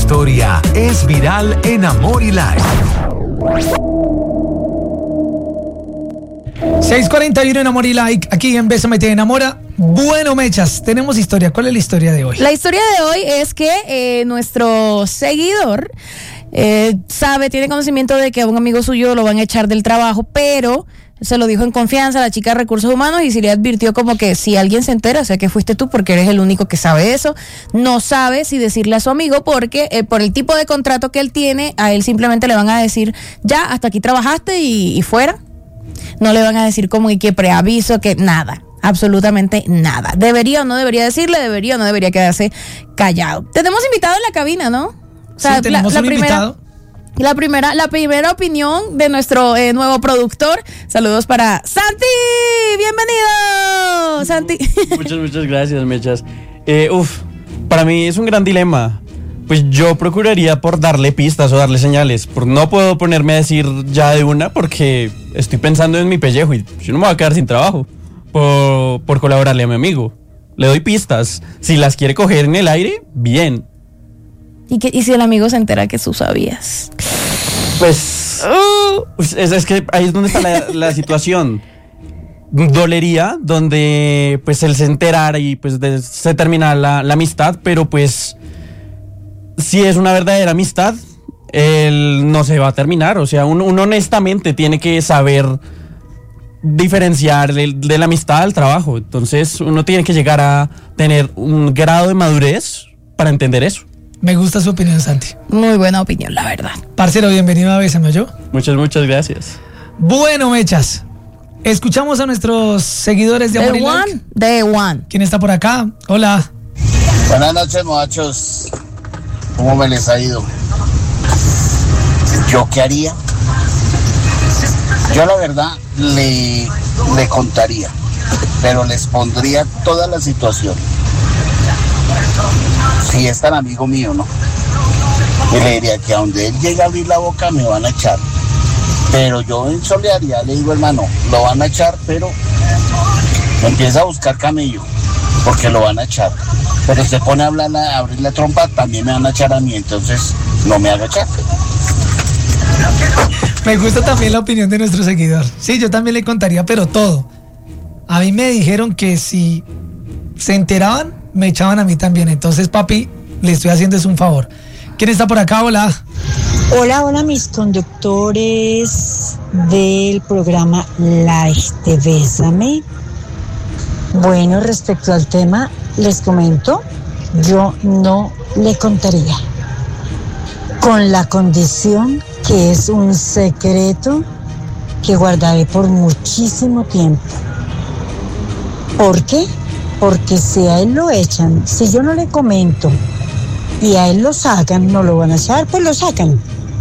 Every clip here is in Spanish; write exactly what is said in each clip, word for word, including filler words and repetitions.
historia es viral en Amor y Like. seis cuarenta y uno en Amor y Like, aquí en Bésame Te Enamora. Bueno, Mechas, tenemos historia. ¿Cuál es la historia de hoy? La historia de hoy es que eh, nuestro seguidor eh, sabe, tiene conocimiento de que a un amigo suyo lo van a echar del trabajo, pero se lo dijo en confianza a la chica de Recursos Humanos y sí le advirtió como que si alguien se entera, o sea que fuiste tú porque eres el único que sabe eso. No sabe si decirle a su amigo porque eh, por el tipo de contrato que él tiene, a él simplemente le van a decir, ya, hasta aquí trabajaste y, y fuera. No le van a decir como y que preaviso, que nada, absolutamente nada. ¿Debería o no debería decirle? ¿Debería o no debería quedarse callado? Tenemos invitado en la cabina, ¿no? O sea, sí, tenemos la, la un primera, invitado. La primera, la primera opinión de nuestro eh, nuevo productor. Saludos para Santi. Bienvenido, Santi. Muchas, muchas gracias, Mechas. Eh, uf, para mí es un gran dilema. Pues yo procuraría por darle pistas o darle señales. Por no puedo ponerme a decir ya de una porque estoy pensando en mi pellejo y yo no me voy a quedar sin trabajo por, por colaborarle a mi amigo. Le doy pistas. Si las quiere coger en el aire, bien. ¿Y, que, y si el amigo se entera que tú sabías? Pues uh, es, es que ahí es donde está la, la situación. Dolería donde pues él se enterara y pues de, se termina la, la amistad, pero pues si es una verdadera amistad, él no se va a terminar. O sea, uno, uno honestamente tiene que saber diferenciar de, de la amistad al trabajo. Entonces uno tiene que llegar a tener un grado de madurez para entender eso. Me gusta su opinión, Santi. Muy buena opinión, la verdad. Parcero, bienvenido a Bésame Yo. Muchas, muchas gracias. Bueno, Mechas, escuchamos a nuestros seguidores de Amor y Like. The One. ¿Quién está por acá? Hola. Buenas noches, muchachos. ¿Cómo me les ha ido? ¿Yo qué haría? Yo la verdad le, le contaría, pero les pondría toda la situación. Si es tan amigo mío, ¿no? Y le diría que a donde él llegue a abrir la boca me van a echar. Pero yo en solidaridad le digo, hermano, lo van a echar, pero empieza a buscar camello, porque lo van a echar. Pero se pone a hablar, a abrir la trompa, también me van a echar a mí, entonces no me haga echar. Me gusta también la opinión de nuestro seguidor. Sí, yo también le contaría, pero todo. A mí me dijeron que si se enteraban, me echaban a mí también. Entonces, papi, le estoy haciendo es un favor. ¿Quién está por acá? Hola. Hola, hola, mis conductores del programa Like de Bésame. Bueno, respecto al tema, les comento, yo no le contaría, con la condición que es un secreto que guardaré por muchísimo tiempo. ¿Por qué? Porque si a él lo echan, si yo no le comento y a él lo sacan, no lo van a echar, pues lo sacan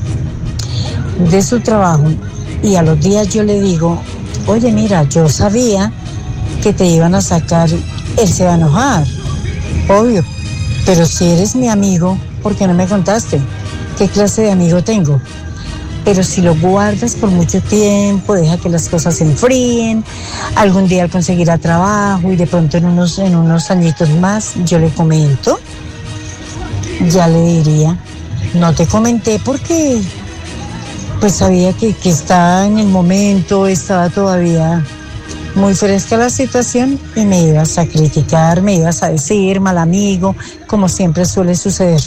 de su trabajo. Y a los días yo le digo, oye, mira, yo sabía que te iban a sacar, él se va a enojar, obvio, pero si eres mi amigo, ¿por qué no me contaste? ¿Qué clase de amigo tengo? Pero si lo guardas por mucho tiempo, deja que las cosas se enfríen, algún día él conseguirá trabajo y de pronto en unos, en unos añitos más yo le comento, ya le diría, no te comenté porque pues sabía que, que estaba en el momento, estaba todavía muy fresca la situación y me ibas a criticar, me ibas a decir mal amigo, como siempre suele suceder.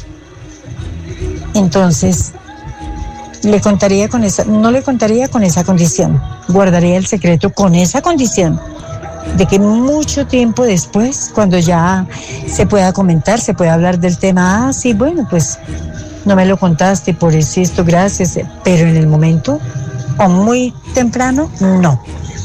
Entonces, le contaría con esa, no le contaría con esa condición, guardaría el secreto con esa condición de que mucho tiempo después, cuando ya se pueda comentar, se pueda hablar del tema, ah, sí, bueno, pues no me lo contaste, por eso esto, gracias, pero en el momento, o muy temprano, no.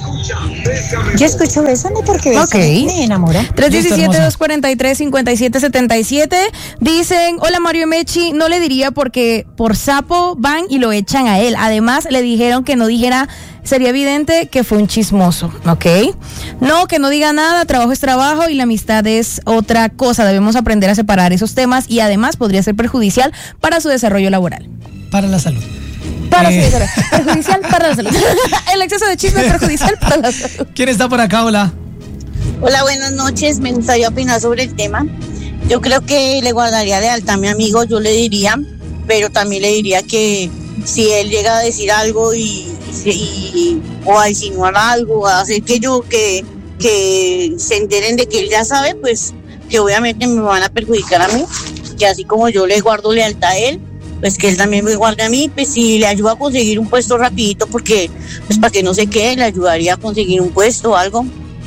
Yo escucho Bésame porque Bésame okay. me enamora. tres uno siete, dos cuatro tres, cinco siete siete siete. Dicen, hola Mario Mechi, no le diría porque por sapo van y lo echan a él. Además le dijeron que no dijera, sería evidente que fue un chismoso, ¿ok? No, que no diga nada, trabajo es trabajo y la amistad es otra cosa. Debemos aprender a separar esos temas y además podría ser perjudicial para su desarrollo laboral. Para la salud. Para eh. su salud. Perjudicial para la salud. El exceso de chisme es perjudicial para la salud. ¿Quién está por acá? Hola. Hola, buenas noches. Me gustaría opinar sobre el tema. Yo creo que le guardaría lealtad a mi amigo, yo le diría, pero también le diría que si él llega a decir algo y, y o a insinuar algo, a hacer que yo, que, que se enteren de que él ya sabe, pues que obviamente me van a perjudicar a mí, que así como yo le guardo lealtad a él, pues que él también me guarde a mí, pues si le ayuda a conseguir un puesto rapidito, porque pues para que no se quede, le ayudaría a conseguir un puesto o algo,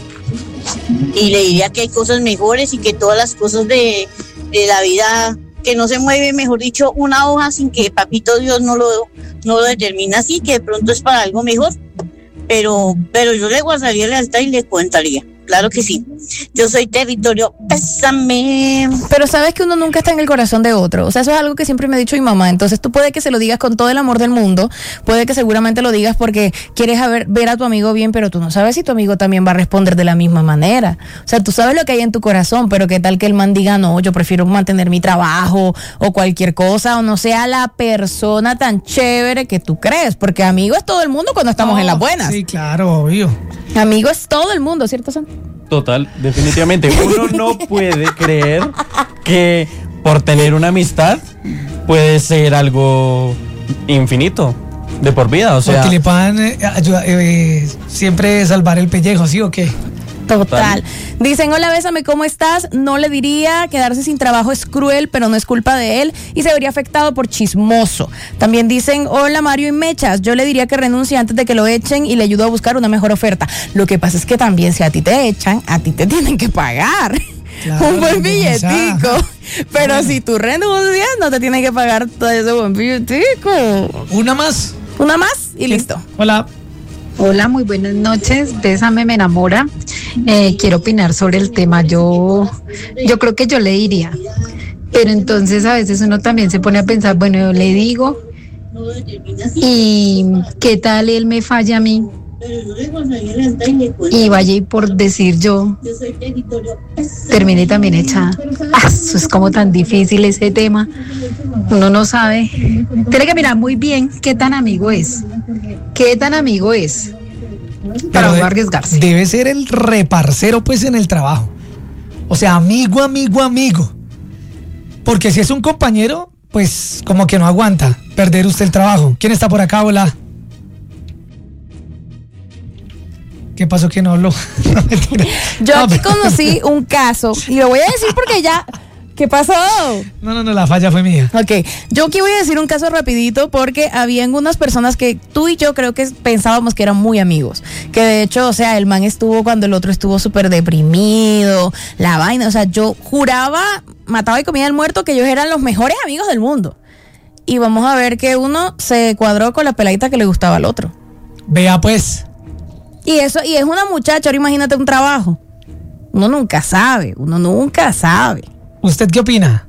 y le diría que hay cosas mejores y que todas las cosas de, de la vida, que no se mueve, mejor dicho, una hoja sin que papito Dios no lo, no lo determine así, que de pronto es para algo mejor, pero, pero yo le guardaría lealtad y le contaría. Claro que sí. Yo soy Territorio, pésame. Pero sabes que uno nunca está en el corazón de otro. O sea, eso es algo que siempre me ha dicho mi mamá. Entonces tú puede que se lo digas con todo el amor del mundo, puede que seguramente lo digas porque quieres a ver, ver a tu amigo bien, pero tú no sabes si tu amigo también va a responder de la misma manera. O sea, tú sabes lo que hay en tu corazón, pero qué tal que el man diga, no, yo prefiero mantener mi trabajo o cualquier cosa, o no sea la persona tan chévere que tú crees, porque amigo es todo el mundo cuando estamos Oh, en las buenas. Sí, claro, obvio. Amigo es todo el mundo, ¿cierto, Sam? Total, definitivamente. Uno no puede creer que por tener una amistad puede ser algo infinito, de por vida, o sea. Porque le puedan eh, ayuda, eh, siempre salvar el pellejo, ¿sí o qué? Total. Dicen, hola, bésame, ¿cómo estás? No le diría, quedarse sin trabajo es cruel, pero no es culpa de él y se vería afectado por chismoso. También dicen, hola, Mario y Mechas, yo le diría que renuncie antes de que lo echen y le ayudo a buscar una mejor oferta. Lo que pasa es que también si a ti te echan, a ti te tienen que pagar. Claro, un buen billetico. Pero bueno, si tú renuncias, no te tienen que pagar todo ese buen billetico. Una más. Una más y ¿Sí? listo. Hola. Hola, muy buenas noches. Bésame, me enamora. Eh, quiero opinar sobre el tema. Yo, yo creo que yo le diría, pero entonces a veces uno también se pone a pensar, bueno, yo le digo, y qué tal él me falla a mí y vaya y por decir yo termine también echada. Ah, eso es como tan difícil ese tema. Uno no sabe. Tiene que mirar muy bien qué tan amigo es. ¿Qué tan amigo es? Para no arriesgarse. Debe ser el reparcero, pues, en el trabajo. O sea, amigo, amigo, amigo. Porque si es un compañero, pues, como que no aguanta perder usted el trabajo. ¿Quién está por acá? Hola. ¿Qué pasó que no habló? No, mentira. Yo No, aquí pero- conocí un caso y lo voy a decir porque ya... ¿Qué pasó? No, no, no, la falla fue mía. Ok, yo aquí voy a decir un caso rapidito porque habían unas personas que tú y yo creo que pensábamos que eran muy amigos, que de hecho, o sea, el man estuvo cuando el otro estuvo súper deprimido, la vaina, o sea, yo juraba, mataba y comía el muerto que ellos eran los mejores amigos del mundo. Y vamos a ver que uno se cuadró con la peladita que le gustaba al otro. Vea, pues. Y eso, y es una muchacha, ahora imagínate un trabajo. Uno nunca sabe, uno nunca sabe. ¿Usted qué opina?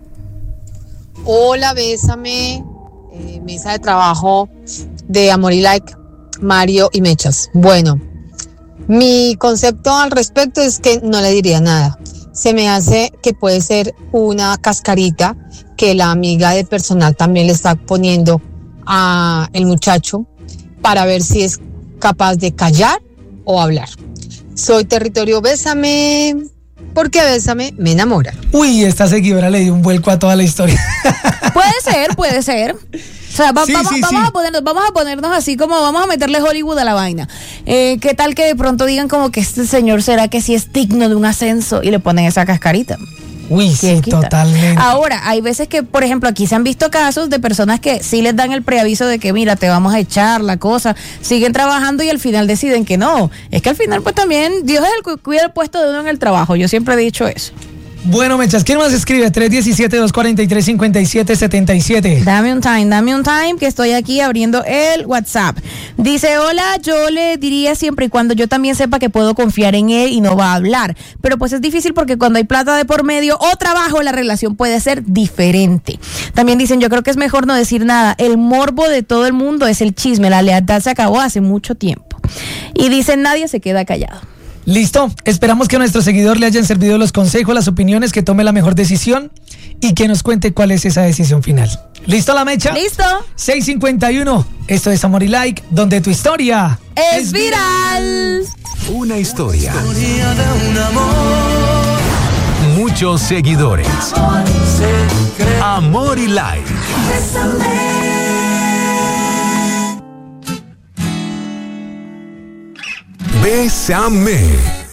Hola, bésame, eh, mesa de trabajo de Amor y Like, Mario y Mechas. Bueno, mi concepto al respecto es que no le diría nada. Se me hace que puede ser una cascarita que la amiga de personal también le está poniendo a el muchacho para ver si es capaz de callar o hablar. Soy Territorio, bésame, porque bésame me enamora. Uy, esta seguidora le dio un vuelco a toda la historia. Puede ser, puede ser. O sea, va- Sí, vamos, sí, vamos sí. a ponernos, vamos a ponernos así como vamos a meterle Hollywood a la vaina. Eh, ¿Qué tal que de pronto digan como que este señor será que sí es digno de un ascenso y le ponen esa cascarita? Uy, sí, ¿Quién quita? totalmente. Ahora, hay veces que, por ejemplo, aquí se han visto casos de personas que sí les dan el preaviso de que, mira, te vamos a echar la cosa, siguen trabajando y al final deciden que no. Es que al final, pues también, Dios es el que cuida el puesto de uno en el trabajo. Yo siempre he dicho eso. Bueno, Mechas, ¿quién más escribe? tres uno siete, dos cuatro tres, cinco siete siete siete. Dame un time, dame un time, que estoy aquí abriendo el WhatsApp. Dice, hola, yo le diría siempre y cuando yo también sepa que puedo confiar en él y no va a hablar. Pero pues es difícil porque cuando hay plata de por medio o trabajo, la relación puede ser diferente. También dicen, yo creo que es mejor no decir nada. El morbo de todo el mundo es el chisme. La lealtad se acabó hace mucho tiempo. Y dicen, nadie se queda callado. Listo, esperamos que a nuestro seguidor le hayan servido los consejos, las opiniones, que tome la mejor decisión y que nos cuente cuál es esa decisión final. ¿Listo la mecha? ¿Listo? seis cincuenta y uno, esto es Amor y Like, donde tu historia Es viral. Una historia. muchos seguidores. Amor y Like. Bésame.